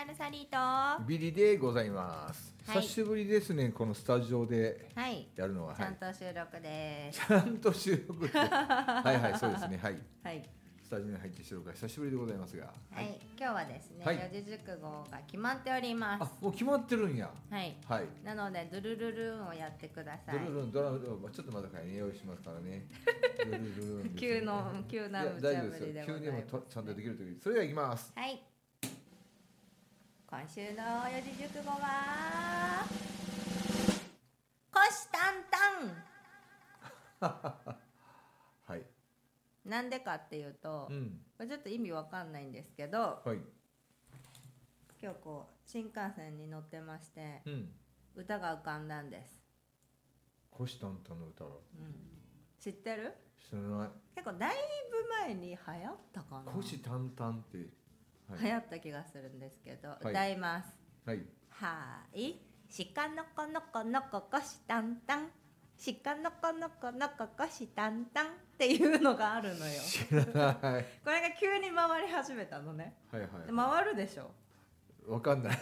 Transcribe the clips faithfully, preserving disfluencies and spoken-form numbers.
ルサリーとビリでございます、はい、久しぶりですね、このスタジオでやるのは、 はい、ちゃんと収録です、 はい、ちゃんと収録ってはいはいそうですね、はい、 はい、 スタジオに入って収録が久しぶりでございますが、 はい、はい、今日はですね、 はい、 四字熟語が決まっております。 あ、もう決まってるんや。 はい、はい、なのでドゥルルルンをやってください。 ドゥルルンドラム、ちょっとまだかいね、用意しますからねドゥルルルン、ね、 急の急な無茶ぶりでございます。 急にでもとちゃんとできるとき、それではいきます。 はい、今週の四字熟語は虎視眈々 はい、 なんでかっていうと、うん、これちょっと意味わかんないんですけど、はい、今日こう新幹線に乗ってまして、うん、歌が浮かんだんです。 虎視眈々の歌が、うん、 知ってる？ 知らない。 結構だいぶ前に流行ったかな。 虎視眈々って、 はい、流行った気がするんですけど、はい、歌います。 はい。 はい。鹿の子の子の子虎視眈々、鹿の子の子の子虎視眈々っていうのがあるのよ。 知らない。 これが急に回り始めたのね。 はいはい、はい。 で回るでしょ。 わかんない。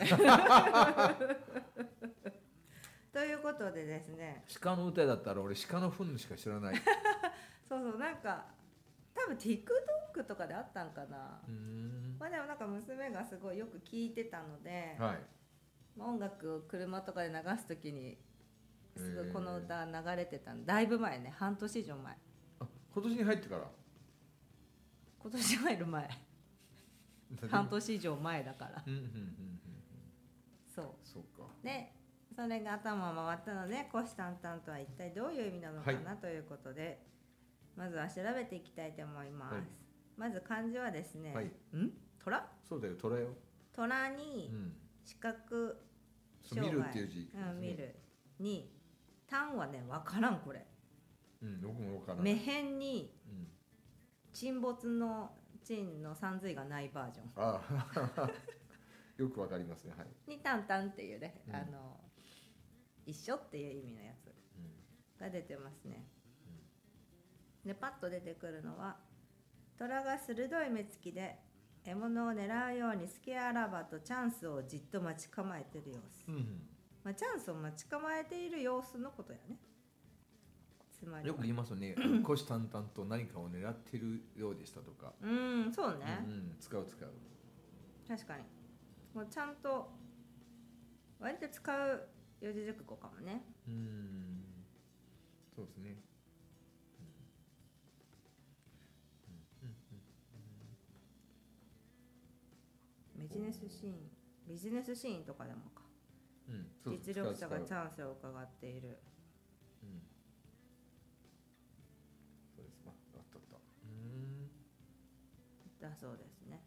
ということでですね。 鹿の歌だったら俺鹿の糞しか知らない。 そうそう、なんか多分 TikTok とかであったんかな。うーん、まあでもなんか娘がすごいよく聞いてたので、はい、音楽を車とかで流すときにすごいこの歌流れてたの。だいぶ前ね、半年以上前。 あ、今年に入ってから。 今年入る前。半年以上前だから。そう。 そうか。 で、それが頭回ったので、虎視眈々とは一体どういう意味なのかな、はい、ということで、まずは調べていきたいと思います。はい、まず漢字はですね、はい、ん？虎？ そうだよ、虎よ。 虎に、うん、視覚障害、見るっていう字、 うん、見るに、単はね、わからんこれ。 うん、僕もわからん。 目辺に、うん、沈没の沈のさんずいがないバージョン。 ああよくわかりますね。はい。 にタンタンっていうね、うん、あの一緒っていう意味のやつが出てますね。うん、でパッと出てくるのは、虎が鋭い目つきで獲物を狙うように隙あらばとチャンスをじっと待ち構えている様子。うん、まあ、チャンスを待ち構えている様子のことやね。つまりよく言いますよね。虎視眈々と何かを狙っているようでしたとか。 うん、そうね。 うん、使う使う。 確かに。もうちゃんと割と使う四字熟語かもね。 うん、そうですね。 ビジネスシーン、ビジネスシーンとかでもか。うん、実力者がチャンスを伺っている。うん、 そうです。まあ、あったあった。うん。 だそうですね。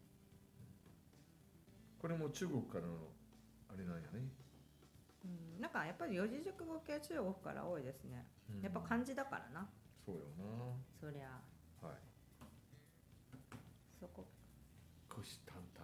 これも中国からのあれなんやね。 うん、なんかやっぱり四字熟語系中国から多いですね。うん、やっぱ漢字だからな。 そうよな。 そりゃ。はい。そこ。 虎視眈々。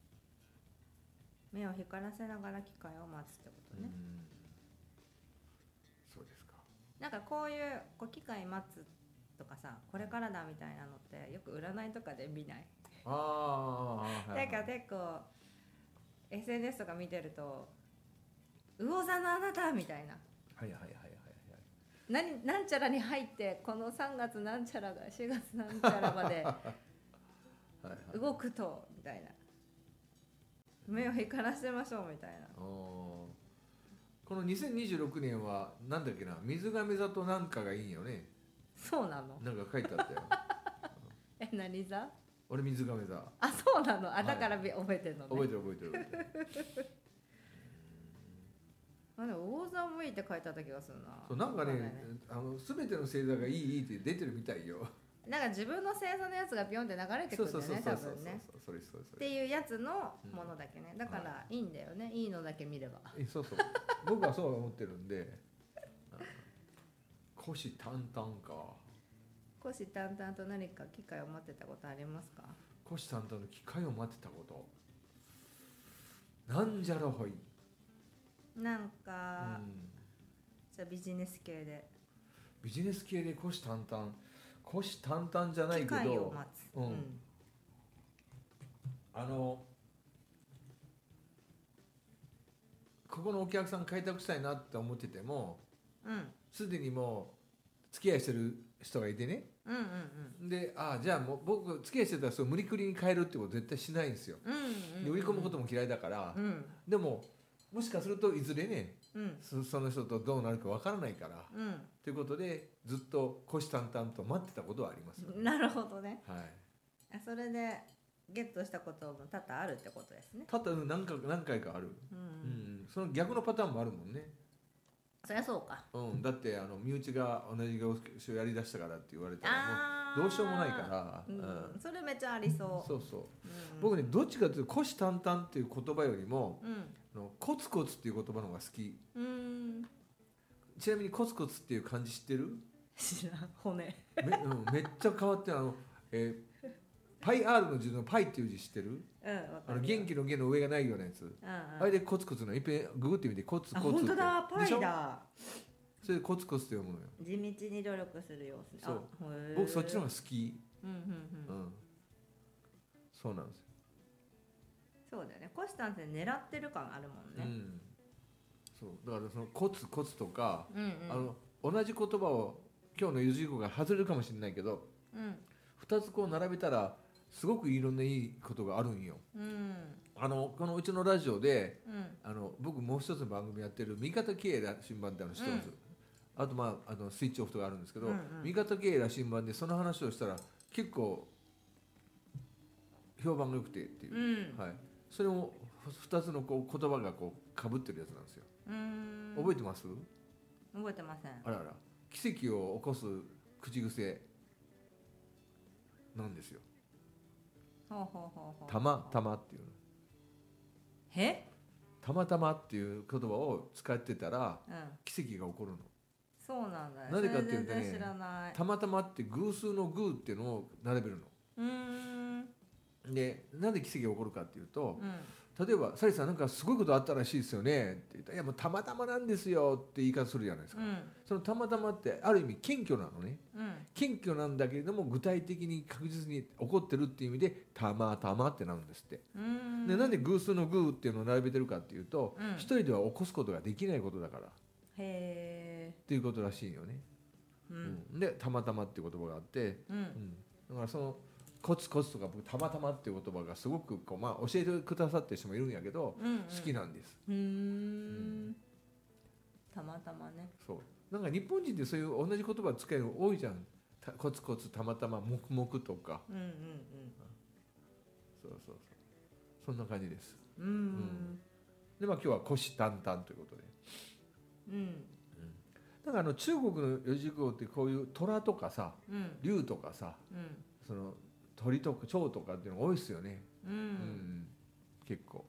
目を光らせながら機会を待つってことね。うん、 そうですか。 なんかこういうこう機会待つとかさ、これからだみたいなのってよく占いとかで見ない？ああ。だから結構 エスエヌエス とか見てると、魚座のあなたみたいな。 はいはいはいはいはい。 何なんちゃらに入ってこのさんがつなんちゃらがしがつなんちゃらまで動くとみたいな。目を光らせましょうみたいな。 このにせんにじゅうろくねんはなんだっけな、水亀座となんかがいいんよね。 そうなの？ なんか書いてあったよ。 え、何座？ 俺水亀座。 あ、そうなの。あ、だから覚えてるのね。 覚えてる覚えてる覚えてる。 あ、でも魚座もいいって書いてあった気がするな。 そう、なんかね、ね、あの全ての星座がいいいいって出てるみたいよ。 なんか自分の星座のやつがビョンって流れてくるんだよね、多分ね。っていうやつのものだけね。だからいいんだよね、いいのだけ見れば。 そうそう。僕はそう思ってるんで。虎視眈々か。 虎視眈々と何か機会を待ってたことありますか？ 虎視眈々の機会を待ってたこと。なんじゃらほい。なんか、うん、じゃあビジネス系で。 ビジネス系で虎視眈々。虎視眈々じゃないけど、 機会を待つ、うんうん、 あのこのお客さん開拓したいなって思っててもうんすでにもう付き合いしてる人がいてね、 うんうんであじゃあもう僕付き合いしてたらそう無理くりに変えるってこと絶対しないんですよ。 うんうんで売り込むことも嫌いだから、 うんでももしかするといずれねうんそその人とどうなるかわからないからうんということでずっと虎視眈々と待ってたことはあります、 うんなるほどね。 はい、 あそれでゲットしたことも多々あるってことですね。 ただ何回何回かある、 うん、 うん、その逆のパターンもあるもんね、 そりゃそうか。 うん、だってあの身内が同じ業種やりだしたからって言われたらもあうどうしようもないから、 うんうんそれめっちゃありそう。 そうそううん、 僕ねどっちかというと虎視眈々っていう言葉よりもうんあのコツコツっていう言葉の方が好き。 うんちなみにコツコツっていう漢字知ってる？ 知らん骨。 め,、うん、めっちゃ変わってるあの、えー、パイ R の字のパイっていう字知ってる？ うんわかるよ。 あの元気の元の上がないようなやつ、 うんうん、 あれでコツコツのいっぺんググってみてコツあコツって本当だパでしょイだ。 それでコツコツって読むのよ。 地道に努力する様子。 そうあへー僕そっちの方が好き、 うんうんううん。 ん、そうなんですよ、 そうだよね。コスタンスで狙ってる感あるもんね。 うん、そうだからそのコツコツとか、 うんうん。 あの同じ言葉を今日の四字熟語が外れるかもしれないけどうんふたつこう並べたらすごくいろんないいことがあるんよ。 うんあのこのうちのラジオでうんあの僕もう一つの番組やってる味方経営羅針盤ってあの知ってます、 うんあとまああのスイッチオフとかあるんですけど、 うんうん味方経営羅針盤でその話をしたら結構評判が良くてっていうう、 んはい、それもふたつのこう言葉がこうかぶってるやつなんですよ。 うん覚えてます？ 覚えてません。 あらあら奇跡を起こす口癖なんですよ。 ほうほうほうほう。 たまたまっていうのへ？ たまたまっていう言葉を使ってたらうん。 奇跡が起こるの。 そうなんだよ。 なぜかっていうとねそれ全然知らない。 たまたまって偶数の偶っていうのを並べるうーんのでなんで奇跡が起こるかっていうとうん例えば「サリさんなんかすごいことあったらしいですよね」って言ったら「いやもうたまたまなんですよ」って言い方するじゃないですか、 うんそのたまたまってある意味謙虚なのね。 うん謙虚なんだけれども具体的に確実に起こってるっていう意味でたまたまってなるんですって。 うーんでなんで偶数の偶っていうのを並べてるかっていうとうん一人では起こすことができないことだからっへていうことらしいよね。 ーうんうんでたまたまっていう言葉があって、 うんうん、だからそのコツコツとか僕たまたまっていう言葉がすごくこう、まあ、教えてくださってる人もいるんやけど、 うん好きなんです。 うーんたまたまね。 そうなんか日本人ってそういう同じ言葉使えるの多いじゃん。たコツコツたまたま黙々とかうんうんそうそうそうそんな感じです。 うんうんでまあ今日は虎視眈々ということでうんだからあの中国の四字熟語ってこういう虎とかさうん竜とかさうんその鳥とか蝶とかっていうのが多いですよね、 ううんん結構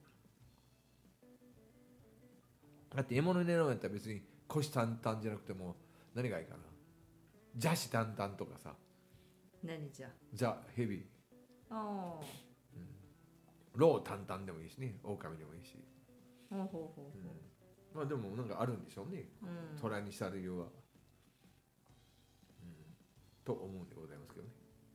だって獲物に狙うんやったら別に虎視眈々じゃなくても何がいいかな蛇視眈々とかさ何じゃザ・ヘビああロー眈々でもいいしね狼でもいいし、 ほうほうほうほまあでもなんかあるんでしょうねううん虎にした理由は、うん、と思うんでございますけどね。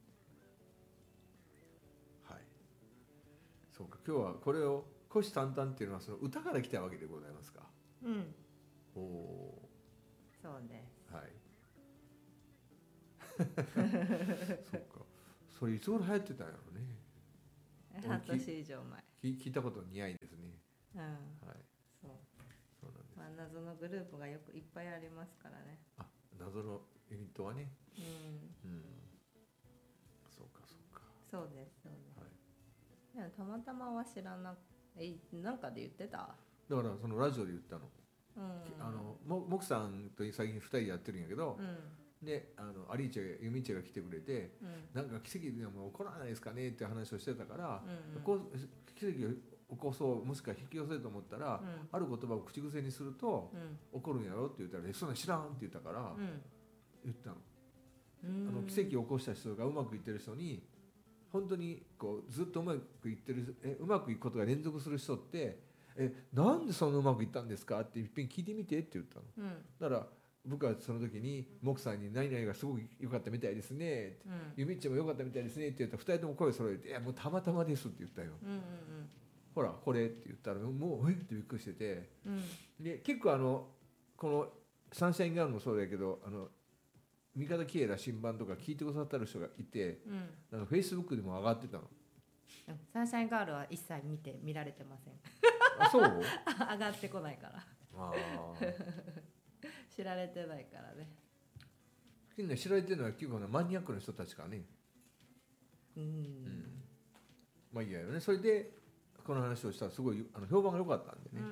はいそうか今日はこれを虎視眈々っていうのはその歌から来たわけでございますか。 うんおおそうですーはいそうかそれいつ頃流行ってたんやろうね。 半年以上前聞聞いたこと似合いですね。 うんはいそうそうなんです。 まあ謎のグループがよくいっぱいありますからねあ謎のユニットはねうんうんそうかそうかそうですそうですはいでもたまたまは知らなくえなんかで言ってただからそのラジオで言ったの、 うんあのももくさんと最近ふたりでやってるんやけど、 うんであのアリーチェユミーチェが来てくれてうんなんか奇跡でも起こらないですかねって話をしてたから、 うんこう奇跡を起こそうもしくは引き寄せると思ったら、 うんある言葉を口癖にするとうん起こるんやろって言ったら「えそんなん知らん」って言ったから、 うん言ったの,、 うんあの奇跡を起こした人がうまくいってる人に本当にこうずっとうまくいってるえうまくいくことが連続する人って「えなんでそんなうまくいったんですか?」っていっぺん聞いてみてって言ったの。 うんだから僕はその時にモクさんに「何々がすごく良かったみたいですね」ってうん 「ゆみっちも良かったみたいですね」って言ったらふたりとも声を揃えて「いやもうたまたまです」って言ったよ。 うんうんほらこれって言ったらもうえってびっくりしてて、 うん、 で結構あのこのサンシャインガールもそうだけど、あの三方キエラ新版とか聞いてくださってる人がいて、 うん、 なんかフェイスブックでも上がってたの。 サンシャインガールは一切見て見られてません。 あ、そう？ 上がってこないからあ知られてないからね。 みんな知られてるのは結構なマニアックな人たちからね。 うん、うん、 まあいいやよね。それでこの話をしたらすごいあの評判が良かったんでね。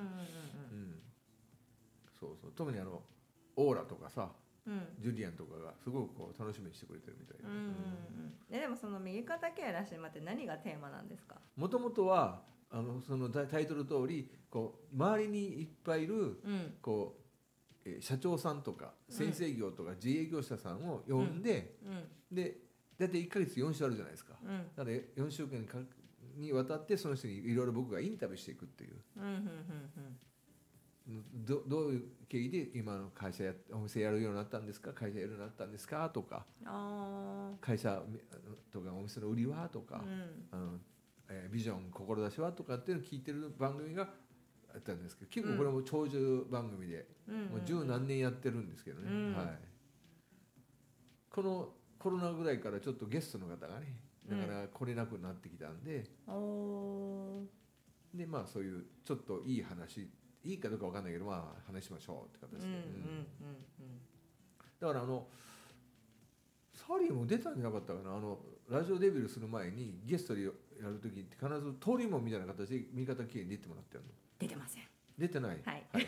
うん、うん、 うん、そうそう。特にあのオーラとかさ、 うん、 ジュリアンとかがすごくこう楽しみにしてくれてるみたいな。 うん、うん、うん。で、でもその右肩ケアラシマって何がテーマなんですか？ もともとはあのそのタイトル通りこう周りにいっぱいいる、 うん、 こう、えー社長さんとか先生業とか自営業者さんを呼んで、 うん、 で大体いっかげつよん週あるじゃないですか。 うん、 だからよん週間にかにわたってその人にいろいろ僕がインタビューしていくっていう、 うん、うん、うん、 ど, どういう経緯で今の会社やお店やるようになったんですか、会社やるようになったんですかとか、 あ会社とかお店の売りはとか、 ー、うん、 あのえービジョン志はとかっていうのを聞いてる番組があったんですけど、結構これも長寿番組で、 うん、うん、 もう十何年やってるんですけどね、 うんはい、このコロナぐらいからちょっとゲストの方がねだから来れなくなってきたんで、 おー、 でまあそういうちょっといい話、いいかどうかわかんないけど、まあ話しましょうって形で、 うん、うん、うん、 だからあのサリーも出たんじゃなかったかな、あのラジオデビューする前にゲストでやる時って必ず通りもんみたいな形で味方経営に出てもらってるの。 出てません。 出てない、 はい、 はい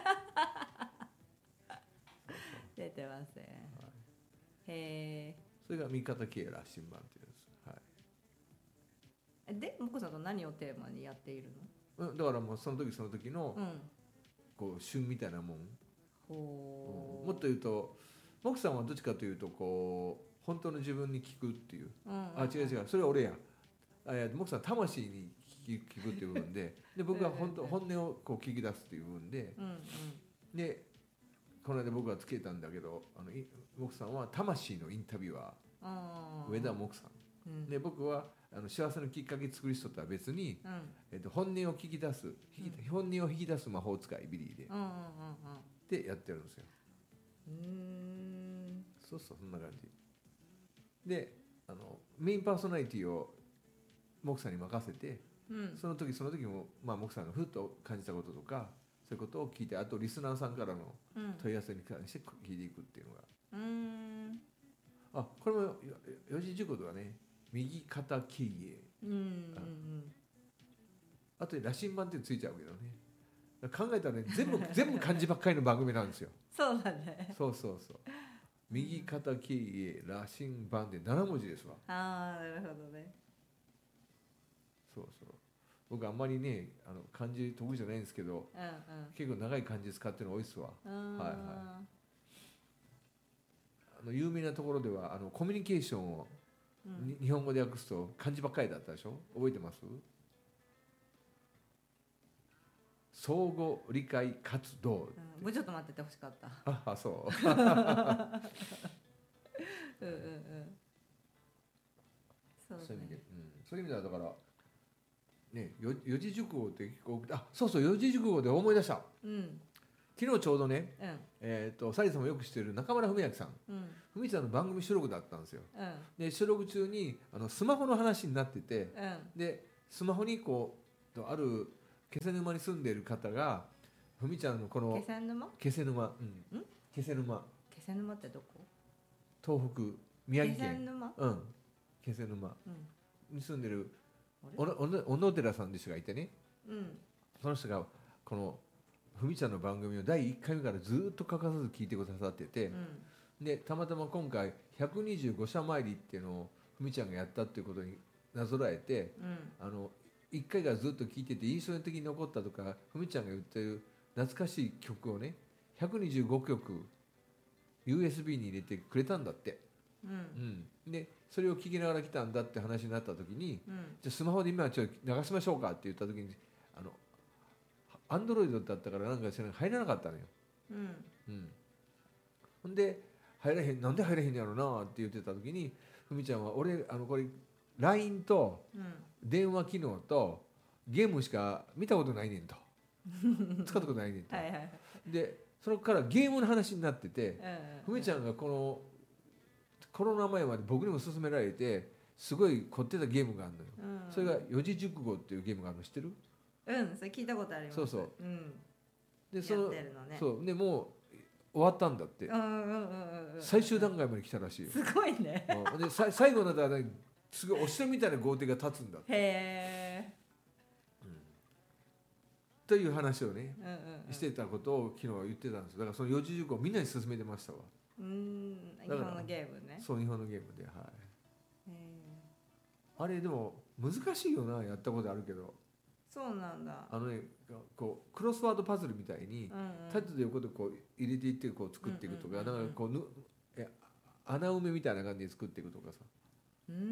出てません。へえ。 それが味方経営ら新版っていうやつ、はいで、もこさんと何をテーマにやっているうん、だからもうその時その時のの？うん。 こう旬みたいなもん、 ほう。 うんもっと言うとモクさんはどっちかというとこう本当の自分に聞くっていう、 うん、うん、 あ違う違うそれは俺や、あいやモクさん魂に聞く聞くっていう部分でで僕は本当本音をこう聞き出すっていう部分で、 うん、うん、 でこの間僕がつけたんだけど、あのいモクさんは魂のインタビュアあー、 ー上田モクさん、 うん、 で僕はあの幸せのきっかけ作る人とは別に、 うん、 えっと、本音を聞き出す引き、本音を引き出す魔法使いビリーで、 うん、うん、うん、 でやってるんですよ。 うん、うーん、 そうそうそんな感じで、あのメインパーソナリティをモクさんに任せて、 うん、 その時その時も、まあ、モクさんがふっと感じたこととかそういうことを聞いて、あとリスナーさんからのうん、 問い合わせに関して聞いていくっていうのが、 うーん、 あこれもよ四字熟語だね、右肩経営、 うん、うん、 あとで羅針盤ってついちゃうけどね、考えたらね全部全部漢字ばっかりの番組なんですよ。 そうだね。 そうそうそう、右肩経営羅針盤でなな文字ですわ。 ああ、なるほどね。 そうそう、僕あんまりねあの漢字得意じゃないんですけど、 うん、うん、 結構長い漢字使ってるの多いっすわ。 うーん、 はいはいあの有名なところではあのコミュニケーションをうん、 に日本語で訳すと漢字ばっかりだったでしょ、覚えてます？相互理解活動、 うん、もうちょっと待っててほしかった。 ああそううん、うん、うん、そうそういう意味で、 ね。 うん、そういう意味ではだからねよ四字熟語って結構多くて、あそうそう四字熟語で思い出した、 うん、 昨日ちょうどね、 うん、 えー、とサリーさんもよく知ってる中村文明さん、 うん、 文ちゃんの番組収録だったんですよ。 うん、 で収録中にあのスマホの話になってて、 うん、 でスマホにこうとある気仙沼に住んでいる方が文ちゃんのこの気仙沼？ 気仙沼、うんん気仙沼、 気仙沼ってどこ？ 東北宮城気仙県、 沼？ うん気仙沼うん、 に住んでるあれ小野小野小野寺さんって人がいてね、 うん、 その人がこの文ちゃんの番組をだいいっかいめからずっと欠かさず聞いてくださってて、 うん、 でたまたま今回ひゃくにじゅうご社参りっていうのを文ちゃんがやったっていうことになぞらえて、 うん、 あのいっかいからずっと聞いてて印象的に残ったとか文ちゃんが言ってる懐かしい曲をねひゃくにじゅうごきょく ユーエスビー に入れてくれたんだって、 うんうん、でそれを聞きながら来たんだって話になった時に、 うん、 じゃあスマホで今ちょっと流しましょうかって言った時にあのアンドロイドだったからなんか知らない入らなかったのよ、 うん、 うん、ほんで入らへんなんで入らへんやろなって言ってた時に文ちゃんは俺あのこれ ライン とうん、 電話機能とゲームしか見たことないねんと使ったことないねんとはいはいはい、 でそれからゲームの話になってて、 うんうんうん、 ふみちゃんがこのコロナ前まで僕にも勧められてすごい凝ってたゲームがあるのよ、 うん、 それが四字熟語っていうゲームがあるの知ってる？ うんそれ聞いたことあります。 そうそう、 うん、 でそのやってるのね。 そうでもう終わったんだって、 うんうんうんうんうん、 最終段階まで来たらしいよ。 すごいね。 うんでさ最後になったら、ね、すごいお城みたいな豪邸が建つんだって、 へえ、 うん、という話をね、 うんうんうん、 してたことを昨日言ってたんですよ。だからその四字熟語をみんなに勧めてましたわ。 うーん、日本のゲームね。 そう日本のゲームで、はい、 へあれでも難しいよな、やったことあるけど。 そうなんだ。 あのねこうクロスワードパズルみたいに、 うんうん、 縦と横でこう入れていってこう作っていくとか、 うんうんうんうん、 なんかこうぬえ穴埋めみたいな感じで作っていくとかさ。 うーん、 うん、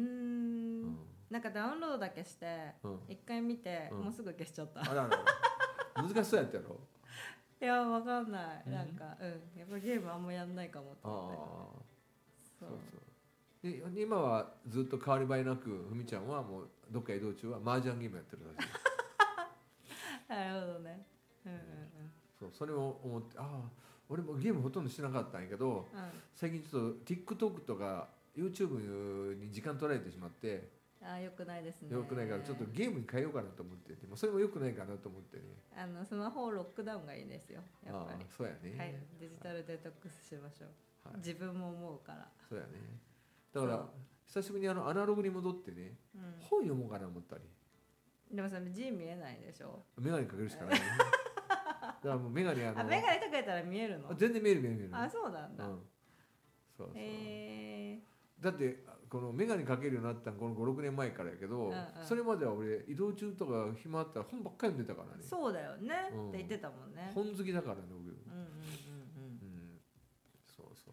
なんかダウンロードだけして一、うん、回見て、うん、もうすぐ消しちゃった。 あらあら難しそうやったやろ。 いやわかんない、 うん、 なんかうんやっぱゲームあんまやんないかもと思って。 あそうそうで今はずっと変わり映えなくふみちゃんはもうどっか移動中は麻雀ゲームやってるらしい。 なるほどね。うんうんうん。 そうそれを思ってああ俺もゲームほとんどしなかったんやけど、うん、最近ちょっと TikTok とか YouTube に時間取られてしまって。 ああよくないですね。 よくないからちょっとゲームに変えようかなと思ってて、それもよくないかなと思ってね。 あのスマホをロックダウンがいいですよやっぱり。 あそうやね、 はい、デジタルデトックスしましょう、はい、自分も思うから。 そうやね。だから久しぶりにあのアナログに戻ってね、うん、本読もうかな思ったり。 でもそれ字見えないでしょ。 眼鏡かけるしかないね。だからもう眼鏡あのあ眼鏡かけたら見えるの？ 全然見える見える見える。 あそうなんだ、うん、 そうそう。 へー、 だってこの眼鏡かけるようになったのこのごろくねんまえからやけど、うんうん、それまでは俺移動中とか暇あったら本ばっかり読んでたからね。 そうだよね、うん、って言ってたもんね。 本好きだからね僕。うんうんうんうん、うん、そうそう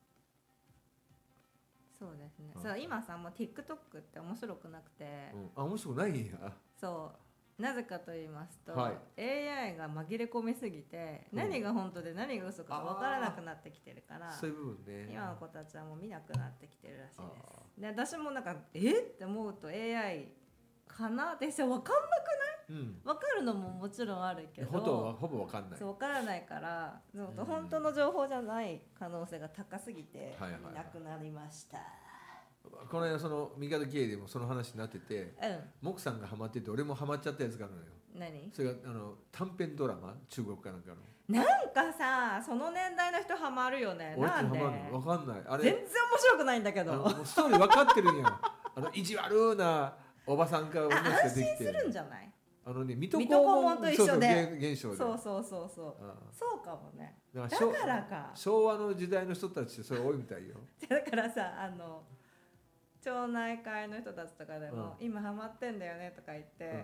そうですね。そう今さもう TikTok って面白くなくて、 うん、あ面白くないんや。 そうなぜかと言いますと、 はい、 エーアイ が紛れ込みすぎて、うん、何が本当で何が嘘か分からなくなってきてるから、 そういう部分ね、 今の子たちはもう見なくなってきてるらしいです。で私もなんかえって思うと エーアイ かなって分かんなくない、うん、分かるのももちろんあるけどほぼほぼ分かんない。 そう分からないから、うん、本当の情報じゃない可能性が高すぎて見なくなりました。 この間その味方系でもその話になってて、 うん、 モクさんがハマってて俺もハマっちゃったやつがあるのよ。 何？ それがあの短編ドラマ中国かなんかの。 なんかさその年代の人ハマるよね。なんで？ 分かんない。あれ全然面白くないんだけど。 もうストーリー分かってるんや。あの意地悪なおばさんから女の人ができて。 安心するんじゃない？ あのね、水戸黄門と一緒で現象でそうそうそうそうそうかもね。だからか昭和の時代の人たちってそれ多いみたいよ。 だからさあの町内会の人たちとかでも、うん、今ハマってんだよねとか言って、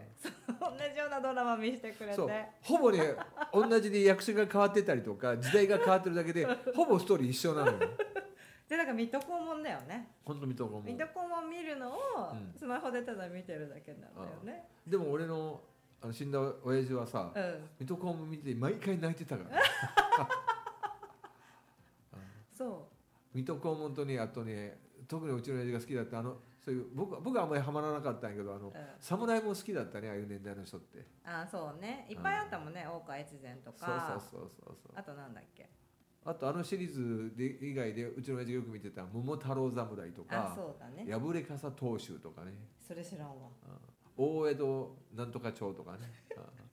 うん、同じようなドラマ見せてくれて、 ほぼね同じで役者が変わってたりとか時代が変わってるだけでほぼストーリー一緒なのよ。 でだから水戸黄門だよね。 本当水戸黄門。 水戸黄門見るのをスマホでただ見てるだけなんだよね。 うん、でも俺のあの死んだ親父はさ、うん、水戸黄門見て毎回泣いてたから、ね。 そう。 水戸黄門とねあとね特にうちの親父が好きだったあのそういう僕僕はあんまりハマらなかったんやけどあの、うん、侍も好きだったねああいう年代の人って。 あそうねいっぱいあったもんね、大川越前とか。 そうそうそうそうそう。 あとなんだっけ。 あとあのシリーズで以外でうちの親父がよく見てた桃太郎侍とか。 あそうだね。 破れ傘当主とかね。 それ知らんわ。 大江戸なんとか町とかね。